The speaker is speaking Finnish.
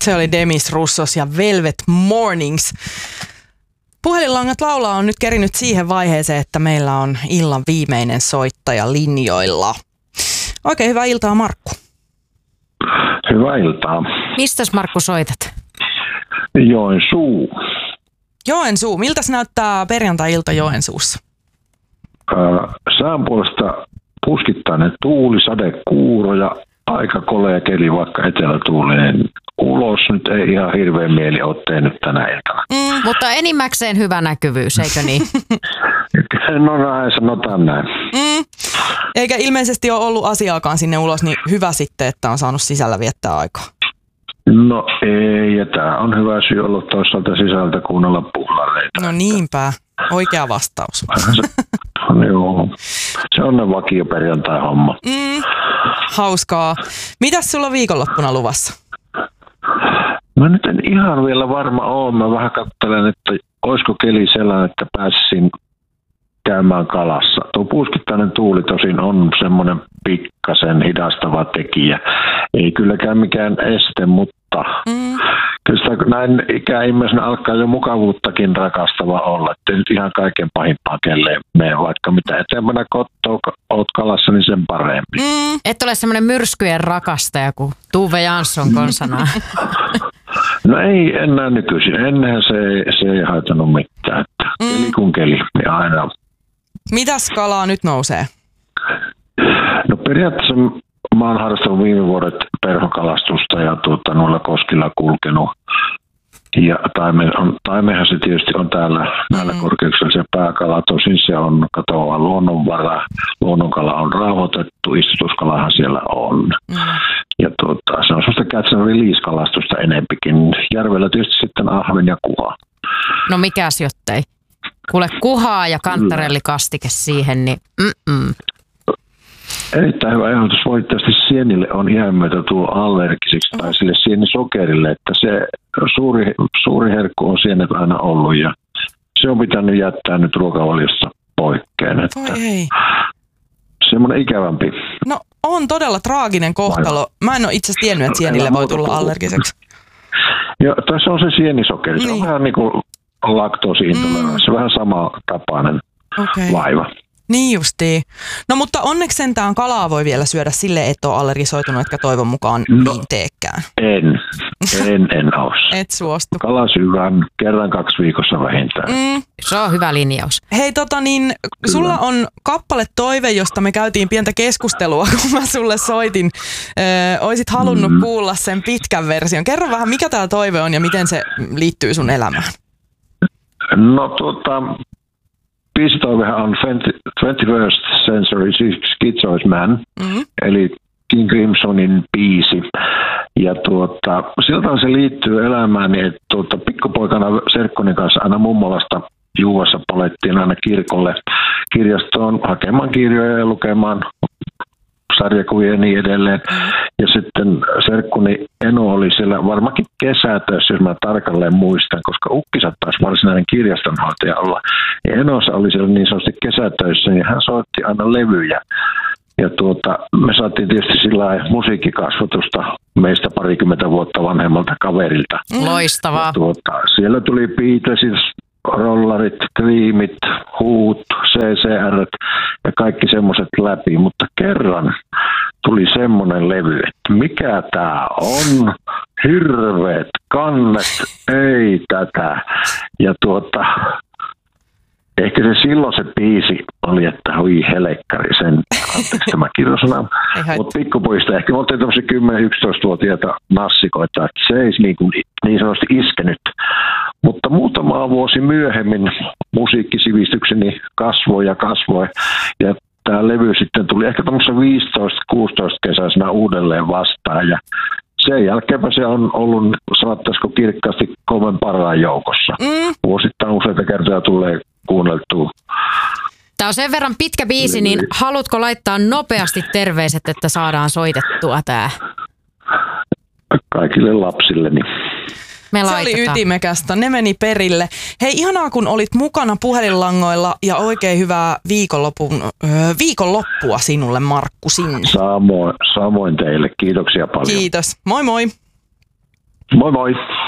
Se oli Demis Roussos ja Velvet Mornings. Puhelinlangat laulaa on nyt kerinyt siihen vaiheeseen, että meillä on illan viimeinen soittaja linjoilla. Oikein hyvää iltaa, Markku. Hyvää iltaa. Mistäs Markku soitat? Joensuu. Joensuu. Miltäs näyttää perjantai-ilta Joensuussa? Sään puolesta puskittainen tuuli, sadekuuro ja aika kolea keli, vaikka etelätuulinen. Ulos nyt ei ihan hirveän mieli ole tehnyt tänä iltana. Mutta enimmäkseen hyvä näkyvyys, eikö niin? No näin, sanotaan näin. Eikä ilmeisesti ole ollut asiaakaan sinne ulos, niin hyvä sitten, että on saanut sisällä viettää aikaa. No ei, ja tämä on hyvä syy olla toisaalta sisältä kuunnella puhlareita. No niinpä, oikea vastaus. Joo, se on ne vakio perjantai-homma. Hauskaa. Mitäs sulla on viikonloppuna luvassa? Mä nyt en ihan vielä varma ole. Mä vähän katselen, että olisiko keli sellainen, että pääsisin käymään kalassa. Tuo puuskittainen tuuli tosin on semmoinen pikkasen hidastava tekijä. Ei kylläkään mikään este, mutta kyllä sitä näin ikäihmisenä alkaa jo mukavuuttakin rakastava olla. Ettei nyt ihan kaiken pahimpaa kelleen mene, vaikka mitä eteenpäin kotoa oot kalassa, niin sen parempi. Et ole semmoinen myrskyjen rakastaja kuin Tuve Jansson konsanaan. No ei enää nykyisin. Ennenhän se ei haitannut mitään. Keli kun keli, niin aina. Mitäs kalaa nyt nousee? No periaatteessa mä oon harrastanut viime vuodet perhokalastusta ja noilla koskilla kulkenut. Ja taimehan se tietysti on täällä näillä korkeuksilla se pääkala. Tosin se on katoava luonnonvara. Luonnonkala on rauhoitettu, istutuskalahan siellä on. Ja se on sellaista catch and release-kalastusta enempikin. Järvellä tietysti sitten ahven ja kuha. No mikäs jottei. Kuule kuhaa ja kantarellikastike siihen, niin Erittäin hyvä ehdotus. Valitettavasti sienille on iän myötä tullut allergiseksi tai sille sienisokerille, että se suuri herkku on sienet aina ollut ja se on pitänyt jättää nyt ruokavaliossa poikkeen. Ei. Semmoinen ikävämpi. No on todella traaginen kohtalo. Mä en ole itse asiassa tiennyt, että sienille voi tulla allergiseksi. Joo, tässä on se sienisokeri. Se on vähän niin kuin laktoosiintoleranssi, vähän sama tapainen vaiva. Niin justiin. No mutta onneksi sentään kalaa voi vielä syödä sille, et ole allergisoitunut, etkä toivon mukaan niin teekään. En ole. Et suostu. Kala syvään kerran 2 viikossa vähintään. Se on hyvä linjaus. Hei sulla on kappale toive, josta me käytiin pientä keskustelua, kun mä sulle soitin. Oisit halunnut kuulla sen pitkän version. Kerro vähän, mikä tää toive on ja miten se liittyy sun elämään. No biisitoivehan on 21st Century Schizoid-Man, eli King Crimsonin biisi. Ja siltä se liittyy elämääni, että pikkupoikana serkkoni kanssa aina mummolasta Juuassa polettiin aina kirkolle kirjastoon hakemaan kirjoja ja lukemaan sarjakuvia ja niin edelleen. Ja sitten serkkuni Eno oli siellä varmaankin kesätöissä, jos mä tarkalleen muistan, koska ukki saattaisi varsinainen kirjastonhoitaja olla. Ja Enossa oli siellä niin sanotusti kesätöissä, niin hän soitti aina levyjä. Ja me saatiin tietysti sillä musiikkikasvatusta meistä 20 vuotta vanhemmalta kaverilta. Loistavaa. Siellä tuli Beatlesit, rollarit, Creamit, Huut, CCR ja kaikki semmoiset läpi, mutta kerran tuli semmoinen levy, että mikä tää on, hirveet kannet, ei tätä. Ja ehkä se silloin se biisi oli, että hui helekkari sen, anteeksi tämä kirjosana, mutta pikkupojista ehkä me oltiin tämmöisiä 10-11-vuotiaita nassikoita, että se ei niin sanotusti iskenyt. Mutta muutama vuosi myöhemmin musiikkisivistykseni kasvoi ja tämä levy sitten tuli ehkä tämmöisessä 15-16 kesäisenä uudelleen vastaan ja sen jälkeenpä se on ollut, sanottaisiko kirkkaasti 3 parhaan joukossa. Vuosittain useita kertoja tulee kuunneltua. Tämä on sen verran pitkä biisi, niin haluatko laittaa nopeasti terveiset, että saadaan soitettua tämä? Kaikille lapsilleni. Se oli ytimekästä, ne meni perille. Hei, ihanaa kun olit mukana puhelinlangoilla ja oikein hyvää viikonloppua sinulle, Markku, sinne. Samoin teille, kiitoksia paljon. Kiitos, moi moi. Moi moi!